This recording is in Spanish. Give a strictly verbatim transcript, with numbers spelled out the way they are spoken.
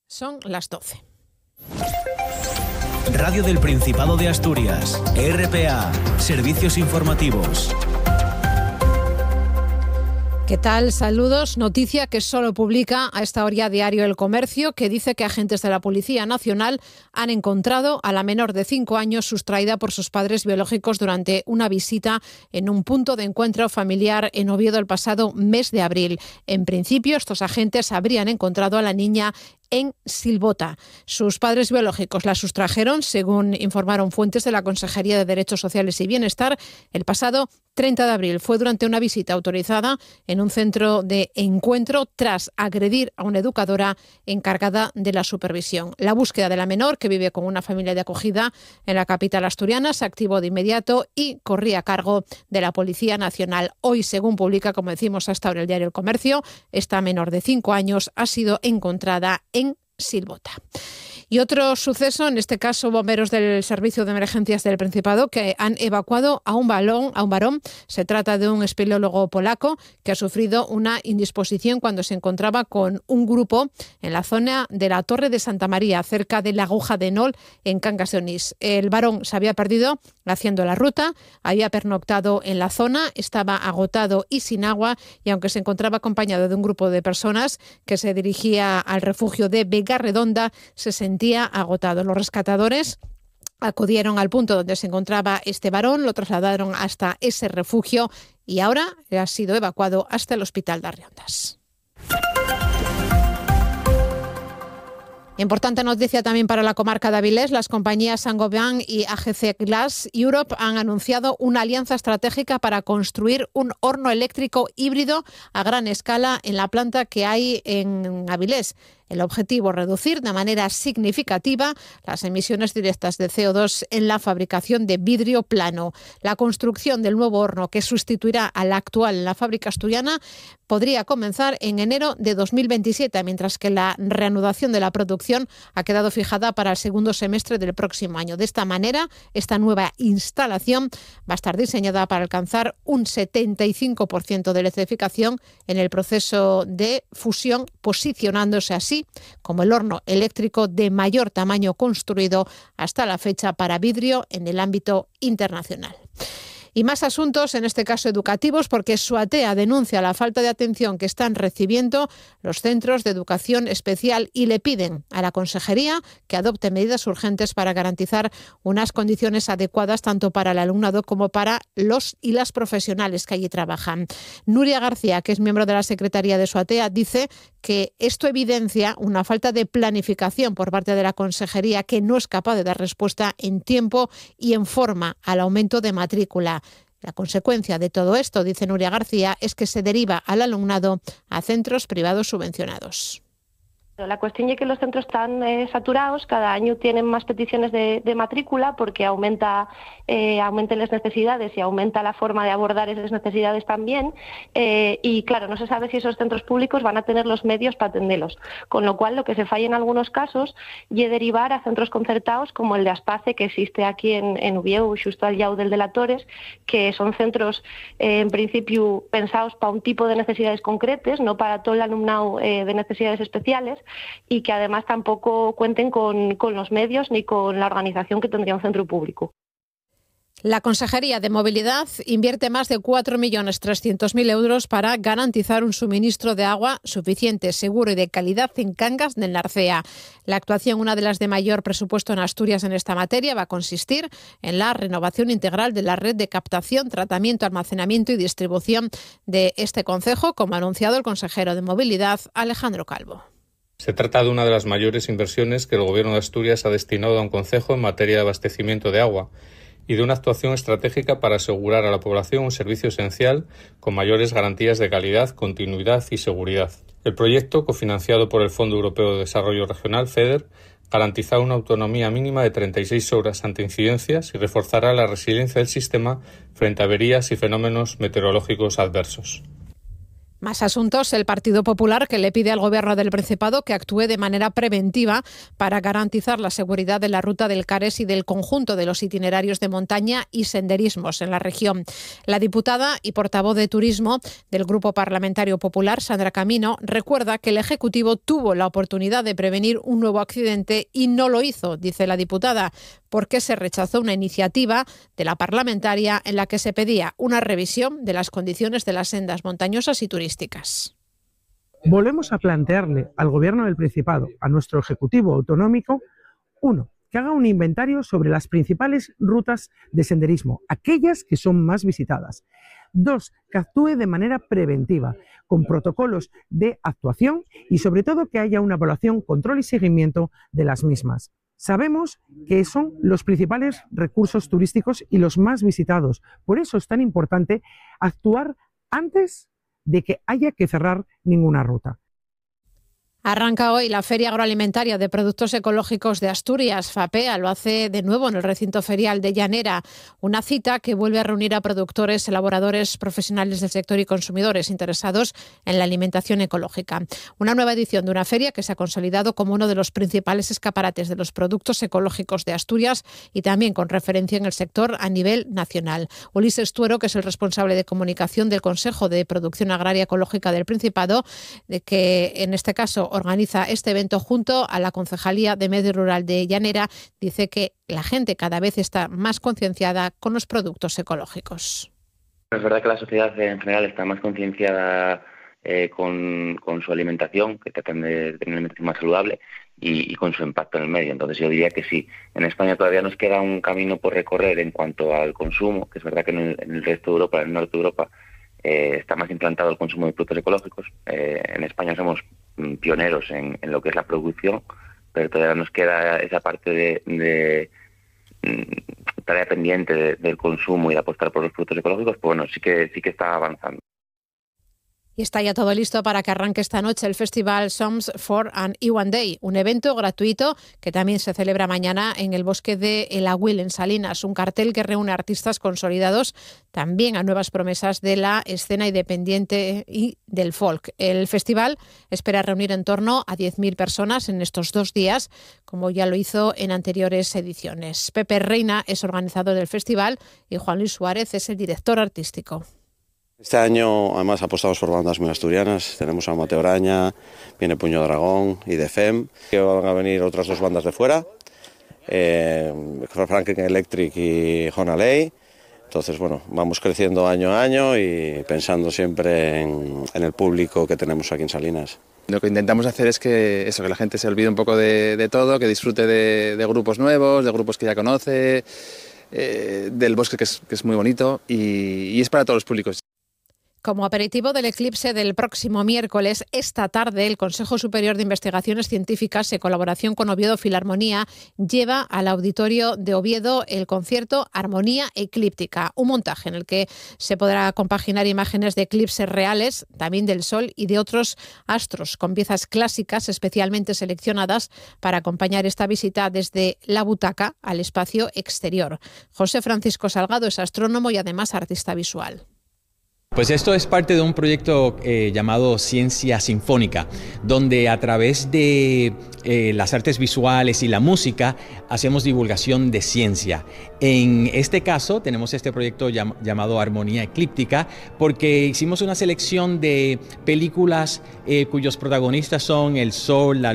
Son las doce. Radio del Principado de Asturias, R P A, Servicios Informativos. ¿Qué tal? Saludos. Noticia que solo publica a esta hora diario El Comercio, que dice que agentes de la Policía Nacional han encontrado a la menor de cinco años sustraída por sus padres biológicos durante una visita en un punto de encuentro familiar en Oviedo el pasado mes de abril. En principio, estos agentes habrían encontrado a la niña en Silbota. Sus padres biológicos la sustrajeron, según informaron fuentes de la Consejería de Derechos Sociales y Bienestar, el pasado treinta de abril. Fue durante una visita autorizada en un centro de encuentro tras agredir a una educadora encargada de la supervisión. La búsqueda de la menor, que vive con una familia de acogida en la capital asturiana, se activó de inmediato y corría a cargo de la Policía Nacional. Hoy, según publica, como decimos hasta ahora el diario El Comercio, esta menor de cinco años ha sido encontrada en Silbota. Y otro suceso, en este caso bomberos del Servicio de Emergencias del Principado, que han evacuado a un, balón, a un varón. Se trata de un espeleólogo polaco que ha sufrido una indisposición cuando se encontraba con un grupo en la zona de la Torre de Santa María, cerca de la Aguja de Nol, en Cangas de Onís. El varón se había perdido haciendo la ruta, había pernoctado en la zona, estaba agotado y sin agua, y aunque se encontraba acompañado de un grupo de personas que se dirigía al refugio de Vega Redonda, se sentía agotado. Los rescatadores acudieron al punto donde se encontraba este varón, lo trasladaron hasta ese refugio y ahora ha sido evacuado hasta el Hospital de Arriondas. Importante noticia también para la comarca de Avilés. Las compañías Saint-Gobain y A G C Glass Europe han anunciado una alianza estratégica para construir un horno eléctrico híbrido a gran escala en la planta que hay en Avilés. El objetivo es reducir de manera significativa las emisiones directas de C O dos en la fabricación de vidrio plano. La construcción del nuevo horno, que sustituirá al actual en la fábrica asturiana, podría comenzar en enero de dos mil veintisiete, mientras que la reanudación de la producción ha quedado fijada para el segundo semestre del próximo año. De esta manera, esta nueva instalación va a estar diseñada para alcanzar un setenta y cinco por ciento de electrificación en el proceso de fusión, posicionándose así como el horno eléctrico de mayor tamaño construido hasta la fecha para vidrio en el ámbito internacional. Y más asuntos, en este caso educativos, porque Suatea denuncia la falta de atención que están recibiendo los centros de educación especial y le piden a la Consejería que adopte medidas urgentes para garantizar unas condiciones adecuadas tanto para el alumnado como para los y las profesionales que allí trabajan. Nuria García, que es miembro de la Secretaría de Suatea, dice que esto evidencia una falta de planificación por parte de la Consejería, que no es capaz de dar respuesta en tiempo y en forma al aumento de matrícula. La consecuencia de todo esto, dice Nuria García, es que se deriva al alumnado a centros privados subvencionados. La cuestión es que los centros están eh, saturados, cada año tienen más peticiones de, de matrícula porque aumenta, eh, aumentan las necesidades y aumenta la forma de abordar esas necesidades también eh, y claro, no se sabe si esos centros públicos van a tener los medios para atenderlos, con lo cual lo que se falla en algunos casos es derivar a centros concertados como el de Aspace, que existe aquí en, en Uvieu, justo al lado del de la Torres, que son centros eh, en principio pensados para un tipo de necesidades concretas, no para todo el alumnado eh, de necesidades especiales, y que además tampoco cuenten con, con los medios ni con la organización que tendría un centro público. La Consejería de Movilidad invierte más de cuatro millones trescientos mil euros para garantizar un suministro de agua suficiente, seguro y de calidad en Cangas del Narcea. La actuación, una de las de mayor presupuesto en Asturias en esta materia, va a consistir en la renovación integral de la red de captación, tratamiento, almacenamiento y distribución de este concejo, como ha anunciado el consejero de Movilidad, Alejandro Calvo. Se trata de una de las mayores inversiones que el Gobierno de Asturias ha destinado a un concejo en materia de abastecimiento de agua y de una actuación estratégica para asegurar a la población un servicio esencial con mayores garantías de calidad, continuidad y seguridad. El proyecto, cofinanciado por el Fondo Europeo de Desarrollo Regional, FEDER, garantizará una autonomía mínima de treinta y seis horas ante incidencias y reforzará la resiliencia del sistema frente a averías y fenómenos meteorológicos adversos. Más asuntos. El Partido Popular, que le pide al Gobierno del Principado que actúe de manera preventiva para garantizar la seguridad de la ruta del Cares y del conjunto de los itinerarios de montaña y senderismos en la región. La diputada y portavoz de Turismo del Grupo Parlamentario Popular, Sandra Camino, recuerda que el Ejecutivo tuvo la oportunidad de prevenir un nuevo accidente y no lo hizo, dice la diputada, porque se rechazó una iniciativa de la parlamentaria en la que se pedía una revisión de las condiciones de las sendas montañosas y turísticas. Volvemos a plantearle al Gobierno del Principado, a nuestro Ejecutivo Autonómico, uno, que haga un inventario sobre las principales rutas de senderismo, aquellas que son más visitadas. Dos, que actúe de manera preventiva, con protocolos de actuación y sobre todo que haya una evaluación, control y seguimiento de las mismas. Sabemos que son los principales recursos turísticos y los más visitados. Por eso es tan importante actuar antes de que haya que cerrar ninguna ruta. Arranca hoy la Feria Agroalimentaria de Productos Ecológicos de Asturias. FAPEA lo hace de nuevo en el recinto ferial de Llanera, una cita que vuelve a reunir a productores, elaboradores, profesionales del sector y consumidores interesados en la alimentación ecológica. Una nueva edición de una feria que se ha consolidado como uno de los principales escaparates de los productos ecológicos de Asturias y también con referencia en el sector a nivel nacional. Ulises Tuero, que es el responsable de comunicación del Consejo de Producción Agraria Ecológica del Principado, de que en este caso organiza este evento junto a la Concejalía de Medio Rural de Llanera, dice que la gente cada vez está más concienciada con los productos ecológicos. Es verdad que la sociedad en general está más concienciada eh, con, con su alimentación, que tratan de tener una alimentación más saludable y, y con su impacto en el medio. Entonces yo diría que sí. En España todavía nos queda un camino por recorrer en cuanto al consumo, que es verdad que en el, en el resto de Europa, en el norte de Europa, eh, está más implantado el consumo de productos ecológicos. Eh, en España somos pioneros en, en lo que es la producción, pero todavía nos queda esa parte de, de mm, tarea pendiente de, del consumo y de apostar por los productos ecológicos, pues bueno, sí que sí que está avanzando. Y está ya todo listo para que arranque esta noche el festival Songs for an Iwan Day, un evento gratuito que también se celebra mañana en el bosque de El Aguil, en Salinas, un cartel que reúne artistas consolidados, también a nuevas promesas de la escena independiente y del folk. El festival espera reunir en torno a diez mil personas en estos dos días, como ya lo hizo en anteriores ediciones. Pepe Reina es organizador del festival y Juan Luis Suárez es el director artístico. Este año además apostamos por bandas muy asturianas. Tenemos a Mateo Araña, viene Puño Dragón y The Fem, que van a venir otras dos bandas de fuera, eh, Franklin Electric y Honalei. Entonces, bueno, vamos creciendo año a año y pensando siempre en, en el público que tenemos aquí en Salinas. Lo que intentamos hacer es que eso, que la gente se olvide un poco de, de todo, que disfrute de, de grupos nuevos, de grupos que ya conoce, eh, del bosque que es, que es muy bonito y, y es para todos los públicos. Como aperitivo del eclipse del próximo miércoles, esta tarde el Consejo Superior de Investigaciones Científicas, en colaboración con Oviedo Filarmonía, lleva al auditorio de Oviedo el concierto Armonía Eclíptica, un montaje en el que se podrá compaginar imágenes de eclipses reales, también del Sol y de otros astros, con piezas clásicas especialmente seleccionadas para acompañar esta visita desde la butaca al espacio exterior. José Francisco Salgado es astrónomo y además artista visual. Pues esto es parte de un proyecto eh, llamado Ciencia Sinfónica, donde a través de eh, las artes visuales y la música hacemos divulgación de ciencia. En este caso tenemos este proyecto llam- llamado Armonía Eclíptica, porque hicimos una selección de películas eh, cuyos protagonistas son el Sol, la